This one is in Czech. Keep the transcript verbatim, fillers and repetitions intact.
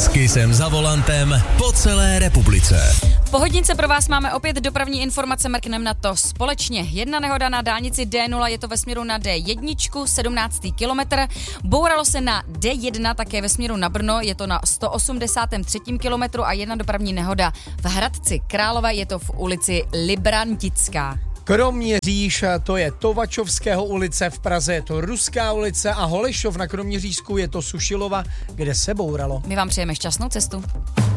S Kissem za volantem po celé republice. V Pohodnice pro vás máme opět dopravní informace, mrkneme na to společně. Jedna nehoda na dálnici D nula, je to ve směru na D jedna, sedmnáctý kilometr. Bouralo se na D jedna, také ve směru na Brno, je to na sto osmdesátém třetím kilometru a jedna dopravní nehoda v Hradci Králové, je to v ulici Librantická. Kroměříž, to je Tovačovského ulice, v Praze je to Ruská ulice a Holešov na Kroměřížsku je to Sušilova, kde se bouralo. My vám přejeme šťastnou cestu.